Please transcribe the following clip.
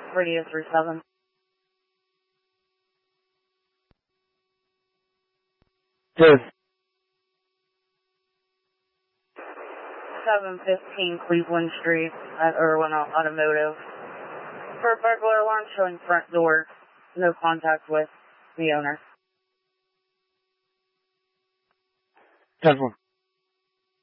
Radio 37. Yes. 715 Cleveland Street at Irwin Automotive. For a burglar alarm showing front door, no contact with the owner. 10-4.